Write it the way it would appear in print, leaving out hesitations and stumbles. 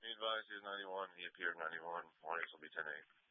He advised he was 91. He appeared 91. Warriors will be 10-8.